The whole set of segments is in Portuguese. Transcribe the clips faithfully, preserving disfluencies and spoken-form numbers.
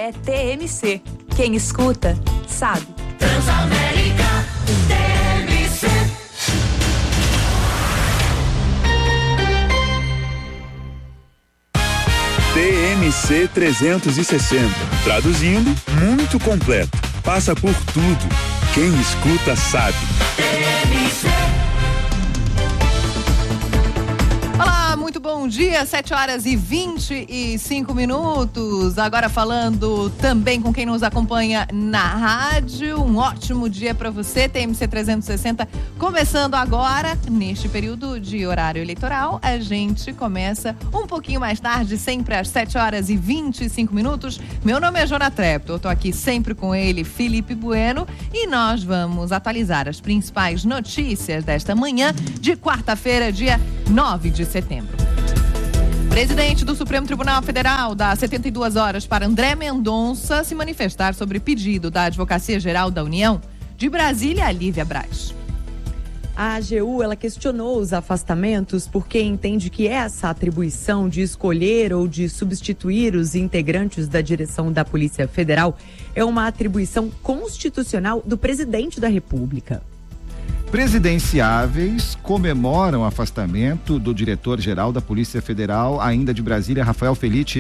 é T M C. Quem escuta, sabe. Transamérica T M C. T M C trezentos e sessenta. Traduzindo, muito completo. Passa por tudo. Quem escuta sabe. T M C. Olá, muito bom dia, sete horas e vinte e cinco minutos. Agora falando também com quem nos acompanha na rádio. Um ótimo dia para você, T M C trezentos e sessenta. Começando agora, neste período de horário eleitoral, a gente começa um pouquinho mais tarde, sempre às sete horas e vinte e cinco minutos. Meu nome é Jona Trepto, eu tô aqui sempre com ele, Felipe Bueno, e nós vamos atualizar as principais notícias desta manhã de quarta-feira, dia nove de setembro. Presidente do Supremo Tribunal Federal dá setenta e duas horas para André Mendonça se manifestar sobre pedido da Advocacia Geral da União. De Brasília, Lívia Braz. A A G U, ela questionou os afastamentos porque entende que essa atribuição de escolher ou de substituir os integrantes da direção da Polícia Federal é uma atribuição constitucional do presidente da República. Presidenciáveis comemoram o afastamento do diretor-geral da Polícia Federal, ainda de Brasília, Rafael Felitti.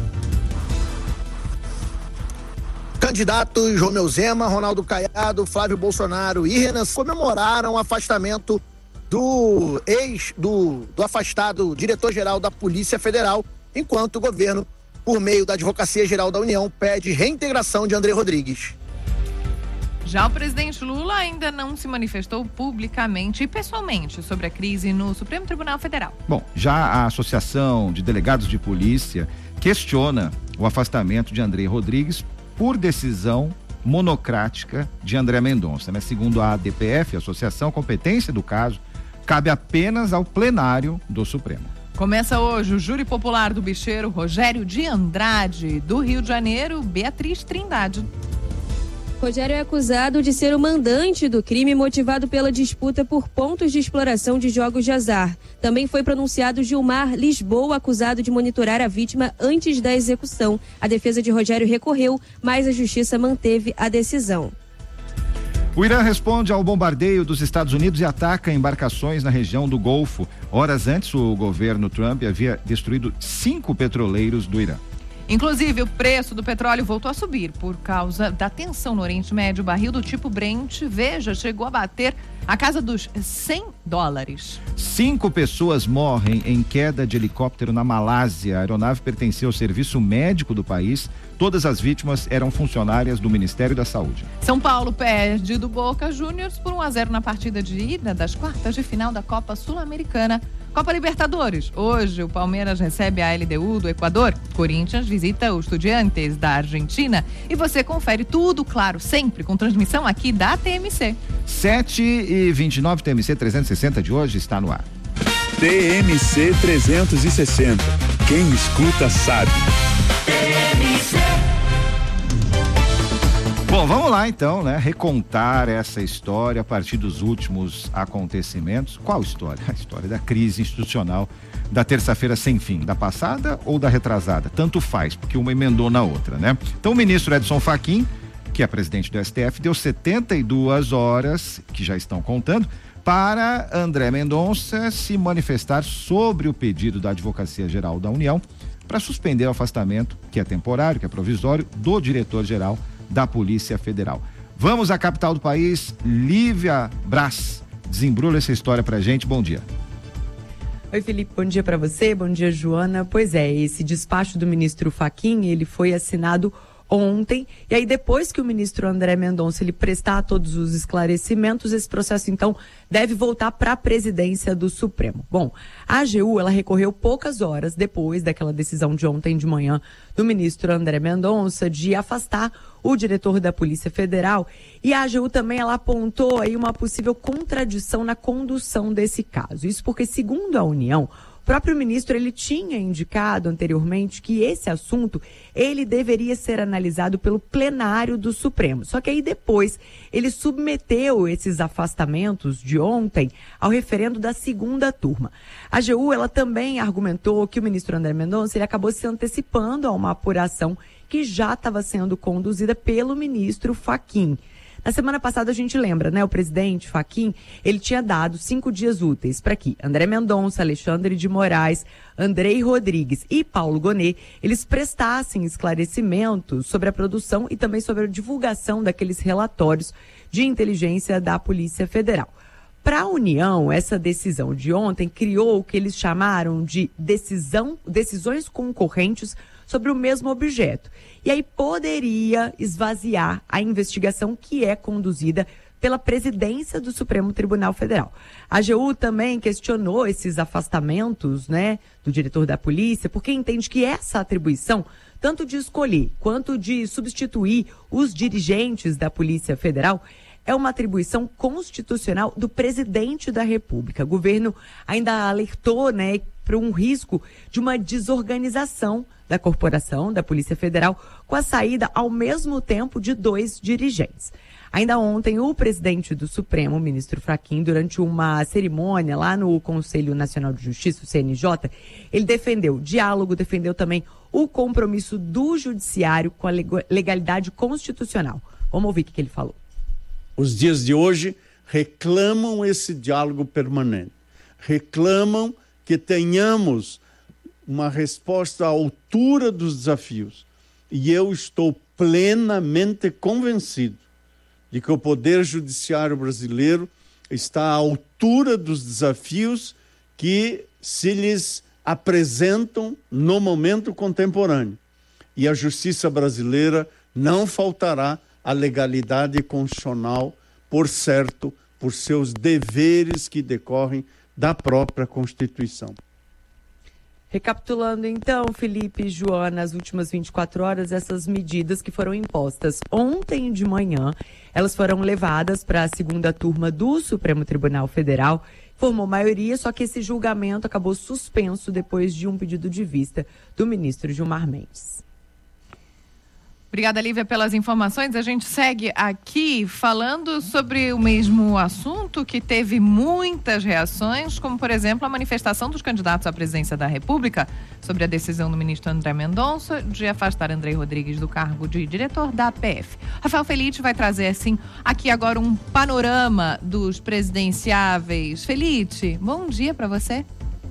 Candidatos Romeu Zema, Ronaldo Caiado, Flávio Bolsonaro e Renan comemoraram o afastamento do ex, do, do afastado diretor-geral da Polícia Federal, enquanto o governo, por meio da Advocacia Geral da União, pede reintegração de André Rodrigues. Já o presidente Lula ainda não se manifestou publicamente e pessoalmente sobre a crise no Supremo Tribunal Federal. Bom, já a Associação de Delegados de Polícia questiona o afastamento de André Rodrigues por decisão monocrática de André Mendonça, né? Segundo a A D P F, a associação, a competência do caso cabe apenas ao plenário do Supremo. Começa hoje o júri popular do bicheiro Rogério de Andrade, do Rio de Janeiro, Beatriz Trindade. Rogério é acusado de ser o mandante do crime motivado pela disputa por pontos de exploração de jogos de azar. Também foi pronunciado Gilmar Lisboa, acusado de monitorar a vítima antes da execução. A defesa de Rogério recorreu, mas a justiça manteve a decisão. O Irã responde ao bombardeio dos Estados Unidos e ataca embarcações na região do Golfo. Horas antes, o governo Trump havia destruído cinco petroleiros do Irã. Inclusive, o preço do petróleo voltou a subir por causa da tensão no Oriente Médio. O barril do tipo Brent, veja, chegou a bater a casa dos cem dólares. Cinco pessoas morrem em queda de helicóptero na Malásia. A aeronave pertencia ao serviço médico do país. Todas as vítimas eram funcionárias do Ministério da Saúde. São Paulo perde do Boca Juniors por um a zero na partida de ida das quartas de final da Copa Sul-Americana. Copa Libertadores. Hoje o Palmeiras recebe a L D U do Equador. Corinthians visita os Estudiantes da Argentina. E você confere tudo, claro, sempre com transmissão aqui da T M C. sete e vinte e nove, T M C trezentos e sessenta de hoje está no ar. T M C trezentos e sessenta. Quem escuta sabe. T M C. Bom, vamos lá então, né? Recontar essa história a partir dos últimos acontecimentos. Qual história? A história da crise institucional da terça-feira sem fim, da passada ou da retrasada? Tanto faz, porque uma emendou na outra, né? Então o ministro Edson Fachin, que é presidente do S T F, deu setenta e duas horas, que já estão contando, para André Mendonça se manifestar sobre o pedido da Advocacia Geral da União para suspender o afastamento, que é temporário, que é provisório, do diretor-geral da Polícia Federal. Vamos à capital do país, Lívia Braz. Desembrulha essa história pra gente. Bom dia. Oi, Felipe, bom dia para você, bom dia, Joana. Pois é, esse despacho do ministro Fachin, ele foi assinado ontem, e aí depois que o ministro André Mendonça ele prestar todos os esclarecimentos, esse processo então deve voltar para a presidência do Supremo. Bom, a A G U ela recorreu poucas horas depois daquela decisão de ontem de manhã do ministro André Mendonça de afastar o diretor da Polícia Federal, e a A G U também ela apontou aí uma possível contradição na condução desse caso. Isso porque, segundo a União, O próprio ministro, ele tinha indicado anteriormente que esse assunto, ele deveria ser analisado pelo plenário do Supremo. Só que aí depois, ele submeteu esses afastamentos de ontem ao referendo da segunda turma. A A G U, ela também argumentou que o ministro André Mendonça, ele acabou se antecipando a uma apuração que já estava sendo conduzida pelo ministro Fachin. Na semana passada, a gente lembra, né? O presidente Fachin, ele tinha dado cinco dias úteis para que André Mendonça, Alexandre de Moraes, Andrei Rodrigues e Paulo Gonet, eles prestassem esclarecimentos sobre a produção e também sobre a divulgação daqueles relatórios de inteligência da Polícia Federal. Para a União, essa decisão de ontem criou o que eles chamaram de decisão, decisões concorrentes sobre o mesmo objeto. E aí poderia esvaziar a investigação que é conduzida pela presidência do Supremo Tribunal Federal. A A G U também questionou esses afastamentos, né, do diretor da polícia, porque entende que essa atribuição, tanto de escolher quanto de substituir os dirigentes da Polícia Federal, é uma atribuição constitucional do presidente da República. O governo ainda alertou, né, para um risco de uma desorganização da corporação, da Polícia Federal, com a saída ao mesmo tempo de dois dirigentes. Ainda ontem, o presidente do Supremo, o ministro Fachin, durante uma cerimônia lá no Conselho Nacional de Justiça, o C N J, ele defendeu o diálogo, defendeu também o compromisso do judiciário com a legalidade constitucional. Vamos ouvir o que ele falou. Os dias de hoje reclamam esse diálogo permanente, reclamam que tenhamos uma resposta à altura dos desafios. E eu estou plenamente convencido de que o Poder Judiciário brasileiro está à altura dos desafios que se lhes apresentam no momento contemporâneo. E a justiça brasileira não faltará a legalidade constitucional, por certo, por seus deveres que decorrem da própria Constituição. Recapitulando então, Felipe e Joana, as últimas vinte e quatro horas, essas medidas que foram impostas ontem de manhã, elas foram levadas para a segunda turma do Supremo Tribunal Federal, formou maioria, só que esse julgamento acabou suspenso depois de um pedido de vista do ministro Gilmar Mendes. Obrigada, Lívia, pelas informações. A gente segue aqui falando sobre o mesmo assunto que teve muitas reações, como, por exemplo, a manifestação dos candidatos à presidência da República sobre a decisão do ministro André Mendonça de afastar Andrei Rodrigues do cargo de diretor da P F. Rafael Felitti vai trazer, assim, aqui agora um panorama dos presidenciáveis. Felitti, bom dia para você.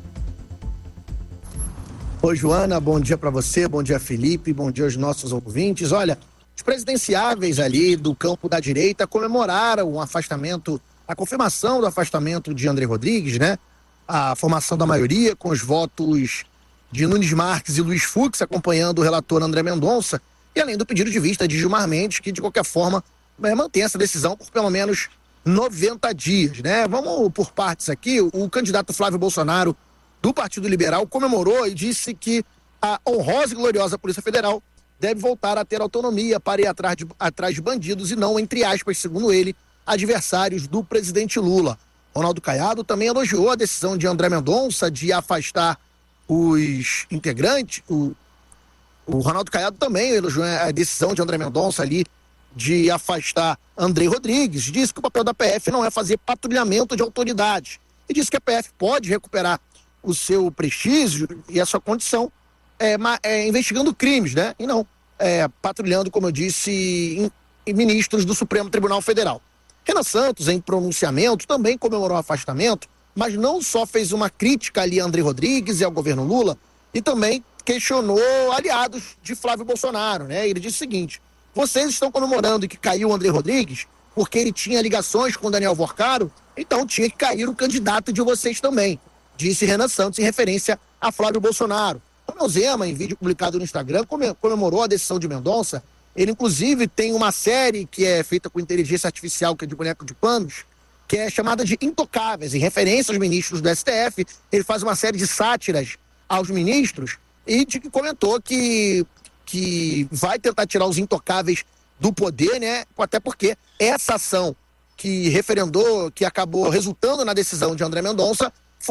Oi, Joana, bom dia para você, bom dia, Felipe, bom dia aos nossos ouvintes. Olha, os presidenciáveis ali do campo da direita comemoraram o afastamento, a confirmação do afastamento de André Rodrigues, né? A formação da maioria com os votos de Nunes Marques e Luiz Fux acompanhando o relator André Mendonça, e além do pedido de vista de Gilmar Mendes, que de qualquer forma é, mantém essa decisão por pelo menos noventa dias, né? Vamos por partes aqui. O candidato Flávio Bolsonaro do Partido Liberal comemorou e disse que a honrosa e gloriosa Polícia Federal deve voltar a ter autonomia para ir atrás de, atrás de bandidos e não, entre aspas, segundo ele, adversários do presidente Lula. Ronaldo Caiado também elogiou a decisão de André Mendonça de afastar os integrantes. O, o Ronaldo Caiado também elogiou a decisão de André Mendonça ali de afastar Andrei Rodrigues. Disse que o papel da P F não é fazer patrulhamento de autoridades. E disse que a P F pode recuperar o seu prestígio e a sua condição é, é, investigando crimes, né? E não é, patrulhando, como eu disse, em, em ministros do Supremo Tribunal Federal. Renan Santos, em pronunciamento, também comemorou o afastamento, mas não só fez uma crítica ali a André Rodrigues e ao governo Lula, e também questionou aliados de Flávio Bolsonaro, né? Ele disse o seguinte: vocês estão comemorando que caiu o André Rodrigues porque ele tinha ligações com o Daniel Vorcaro, então tinha que cair o candidato de vocês também, disse Renan Santos em referência a Flávio Bolsonaro. Romeu Zema, em vídeo publicado no Instagram, comemorou a decisão de Mendonça. Ele, inclusive, tem uma série que é feita com inteligência artificial, que é de boneco de panos, que é chamada de Intocáveis, em referência aos ministros do S T F. Ele faz uma série de sátiras aos ministros e de que comentou que, que vai tentar tirar os intocáveis do poder, né? Até porque essa ação que referendou, que acabou resultando na decisão de André Mendonça, foi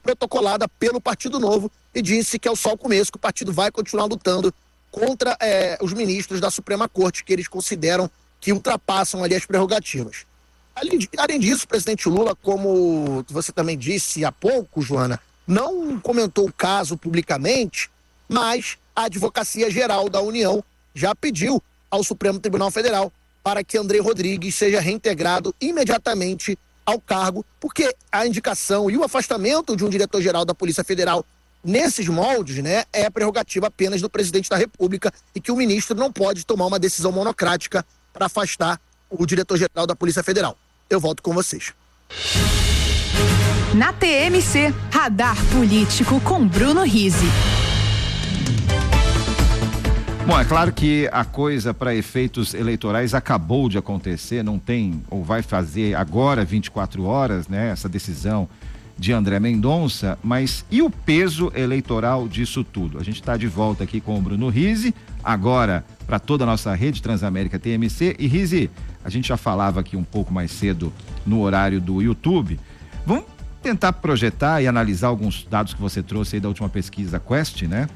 protocolada pelo Partido Novo e disse que é só o começo, que o partido vai continuar lutando contra é, os ministros da Suprema Corte, que eles consideram que ultrapassam ali as prerrogativas. Além, além disso, o presidente Lula, como você também disse há pouco, Joana, não comentou o caso publicamente, mas a Advocacia Geral da União já pediu ao Supremo Tribunal Federal para que André Rodrigues seja reintegrado imediatamente ao cargo, porque a indicação e o afastamento de um diretor-geral da Polícia Federal nesses moldes, né, é prerrogativa apenas do presidente da República e que o ministro não pode tomar uma decisão monocrática para afastar o diretor-geral da Polícia Federal. Eu volto com vocês. Na T M C, Radar Político com Bruno Rizzi. Bom, é claro que a coisa para efeitos eleitorais acabou de acontecer, não tem, ou vai fazer agora vinte e quatro horas, né, essa decisão de André Mendonça, mas e o peso eleitoral disso tudo? A gente está de volta aqui com o Bruno Rizzi, agora para toda a nossa rede Transamérica T M C. E Rizzi, a gente já falava aqui um pouco mais cedo no horário do YouTube. Vamos tentar projetar e analisar alguns dados que você trouxe aí da última pesquisa Quest, né?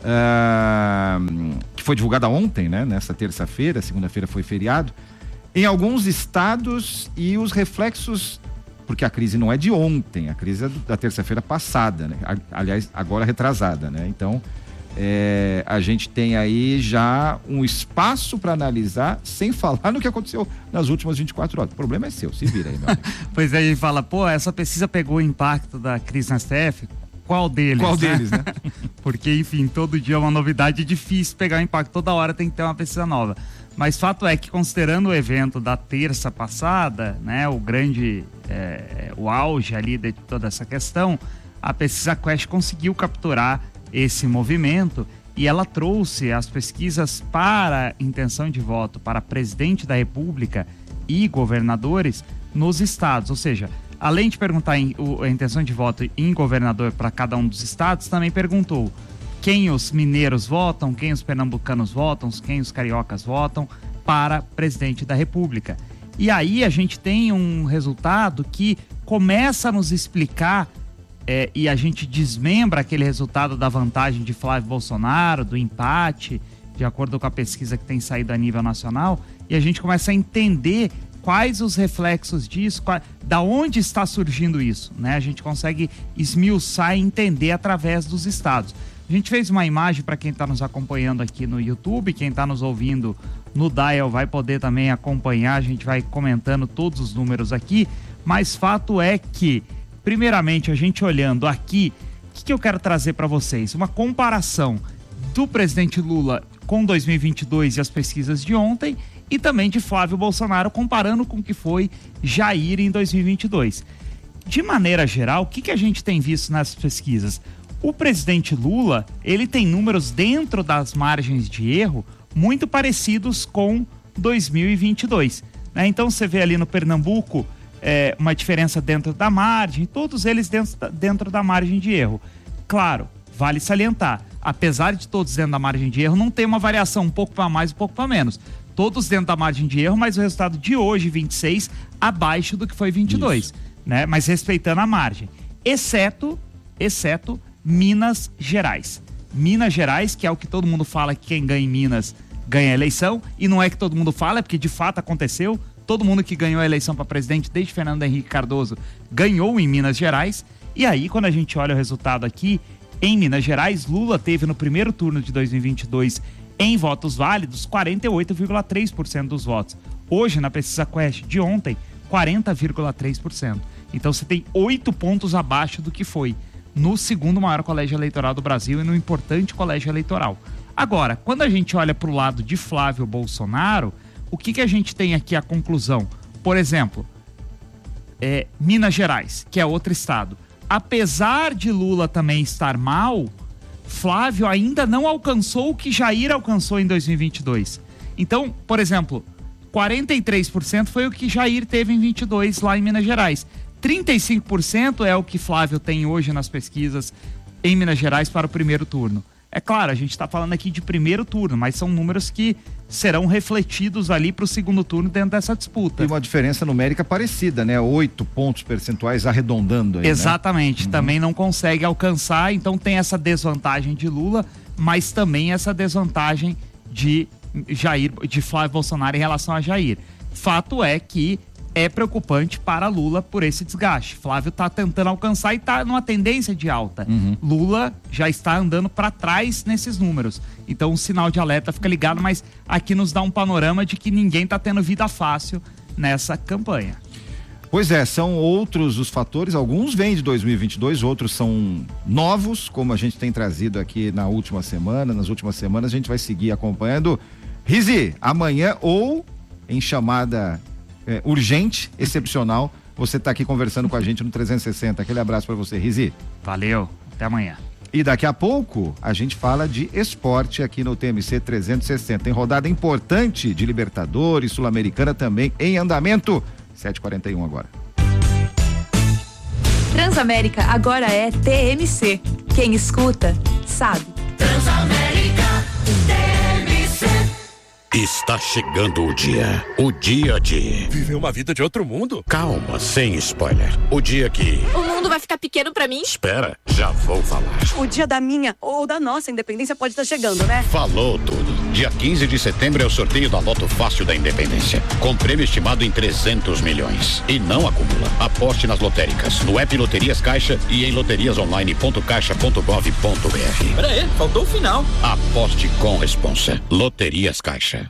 Uh, que foi divulgada ontem, né? Nessa terça-feira, segunda-feira foi feriado, em alguns estados, e os reflexos, porque a crise não é de ontem, a crise é da terça-feira passada, né? Aliás, agora retrasada, né? Então, é, a gente tem aí já um espaço para analisar, sem falar no que aconteceu nas últimas vinte e quatro horas. O problema é seu, se vira aí, meu amigo. Pois é, a gente fala, pô, essa pesquisa pegou o impacto da crise na S T F. Qual deles? Qual né? deles, né? Porque, enfim, todo dia é uma novidade, é difícil pegar o impacto, toda hora tem que ter uma pesquisa nova. Mas fato é que, considerando o evento da terça passada, né, o grande, é, o auge ali de toda essa questão, a pesquisa Quest conseguiu capturar esse movimento e ela trouxe as pesquisas para intenção de voto para presidente da República e governadores nos estados, ou seja, além de perguntar em, o, a intenção de voto em governador para cada um dos estados, também perguntou quem os mineiros votam, quem os pernambucanos votam, quem os cariocas votam para presidente da República. E aí a gente tem um resultado que começa a nos explicar, é, e a gente desmembra aquele resultado da vantagem de Flávio Bolsonaro, do empate, de acordo com a pesquisa que tem saído a nível nacional, e a gente começa a entender quais os reflexos disso, qual, da onde está surgindo isso, né? A gente consegue esmiuçar e entender através dos estados. A gente fez uma imagem para quem está nos acompanhando aqui no YouTube, quem está nos ouvindo no Dial vai poder também acompanhar, a gente vai comentando todos os números aqui, mas fato é que, primeiramente, a gente olhando aqui, o que, que eu quero trazer para vocês? Uma comparação do presidente Lula com dois mil e vinte e dois e as pesquisas de ontem, e também de Flávio Bolsonaro, comparando com o que foi Jair em dois mil e vinte e dois. De maneira geral, o que, que a gente tem visto nas pesquisas? O presidente Lula, ele tem números dentro das margens de erro muito parecidos com dois mil e vinte e dois. Né? Então você vê ali no Pernambuco é, uma diferença dentro da margem, todos eles dentro da, dentro da margem de erro. Claro, vale salientar, apesar de todos dentro da margem de erro, não tem uma variação um pouco para mais, um pouco para menos. Todos dentro da margem de erro, mas o resultado de hoje, vinte e seis, abaixo do que foi vinte e dois, né? Mas respeitando a margem. Exceto, exceto Minas Gerais. Minas Gerais, que é o que todo mundo fala que quem ganha em Minas ganha a eleição, e não é que todo mundo fala, é porque de fato aconteceu. Todo mundo que ganhou a eleição para presidente, desde Fernando Henrique Cardoso, ganhou em Minas Gerais. E aí, quando a gente olha o resultado aqui, em Minas Gerais, Lula teve no primeiro turno de dois mil e vinte e dois em votos válidos, quarenta e oito vírgula três por cento dos votos. Hoje, na pesquisa Quest de ontem, quarenta vírgula três por cento. Então você tem oito pontos abaixo do que foi no segundo maior colégio eleitoral do Brasil e no importante colégio eleitoral. Agora, quando a gente olha para o lado de Flávio Bolsonaro, o que, que a gente tem aqui a conclusão? Por exemplo, é, Minas Gerais, que é outro estado. Apesar de Lula também estar mal, Flávio ainda não alcançou o que Jair alcançou em dois mil e vinte e dois. Então, por exemplo, quarenta e três por cento foi o que Jair teve em vinte e dois lá em Minas Gerais. trinta e cinco por cento é o que Flávio tem hoje nas pesquisas em Minas Gerais para o primeiro turno. É claro, a gente está falando aqui de primeiro turno, mas são números que serão refletidos ali para o segundo turno dentro dessa disputa. E uma diferença numérica parecida, né? Oito pontos percentuais arredondando aí, Exatamente, né? Também não consegue alcançar, então tem essa desvantagem de Lula, mas também essa desvantagem de Jair, de Flávio Bolsonaro em relação a Jair. Fato é que é preocupante para Lula por esse desgaste. Flávio está tentando alcançar e está numa tendência de alta. Uhum. Lula já está andando para trás nesses números. Então o sinal de alerta fica ligado, mas aqui nos dá um panorama de que ninguém está tendo vida fácil nessa campanha. Pois é, são outros os fatores, alguns vêm de dois mil e vinte e dois, outros são novos, como a gente tem trazido aqui na última semana, nas últimas semanas a gente vai seguir acompanhando. Rizi, amanhã ou em chamada É, urgente, excepcional, você está aqui conversando com a gente no trezentos e sessenta. Aquele abraço para você, Rizi. Valeu, até amanhã. E daqui a pouco a gente fala de esporte aqui no T M C trezentos e sessenta. Tem rodada importante de Libertadores, Sul-Americana também em andamento. sete e quarenta e um agora. Transamérica agora é T M C. Quem escuta, sabe. Transamérica T M C. Está chegando o dia. O dia de... Viver uma vida de outro mundo? Calma, sem spoiler. O dia que... O mundo vai ficar pequeno pra mim? Espera, já vou falar. O dia da minha ou da nossa independência pode estar chegando, né? Falou tudo. Dia quinze de setembro é o sorteio da Loto Fácil da Independência. Com prêmio estimado em trezentos milhões. E não acumula. Aposte nas lotéricas, no app Loterias Caixa e em loterias online ponto caixa ponto gov ponto br. Pera aí, faltou o final. Aposte com responsa. Loterias Caixa.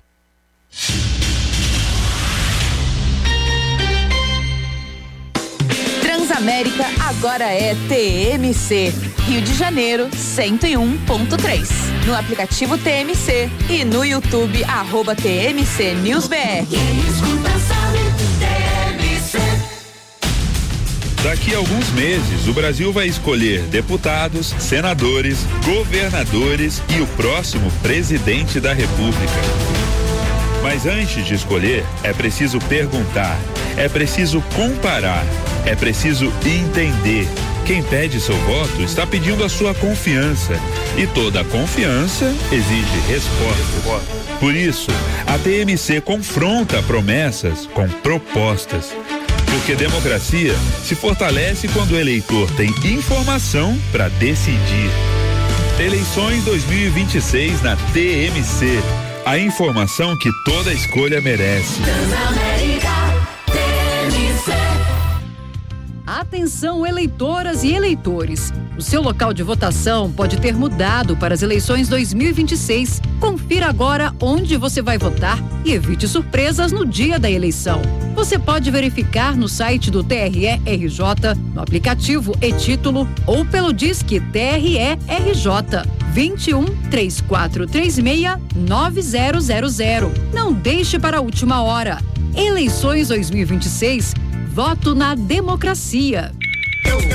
Transamérica agora é T M C. Rio de Janeiro, cento e um ponto três. No aplicativo T M C e no YouTube, arroba T M C News B R. Quem escuta sabe, T M C. Daqui a alguns meses, o Brasil vai escolher deputados, senadores, governadores e o próximo presidente da República. Mas antes de escolher, é preciso perguntar, é preciso comparar, é preciso entender. Quem pede seu voto está pedindo a sua confiança. E toda confiança exige resposta. Por isso, a T M C confronta promessas com propostas. Porque democracia se fortalece quando o eleitor tem informação para decidir. Eleições dois mil e vinte e seis na T M C. A informação que toda escolha merece. Transamérica T M C. Atenção, eleitoras e eleitores. O seu local de votação pode ter mudado para as eleições dois mil e vinte e seis. Confira agora onde você vai votar e evite surpresas no dia da eleição. Você pode verificar no site do T R E R J, no aplicativo e-Título ou pelo Disque T R E R J vinte e um, três quatro três seis, nove zero zero zero. Não deixe para a última hora. Eleições dois mil e vinte e seis. Voto na democracia.